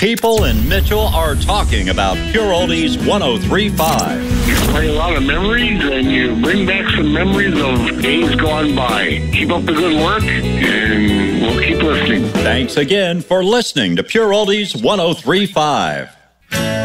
People in Mitchell are talking about Pure Oldies 103.5. You play a lot of memories, and you bring back some memories of days gone by. Keep up the good work, and we'll keep listening. Thanks again for listening to Pure Oldies 103.5.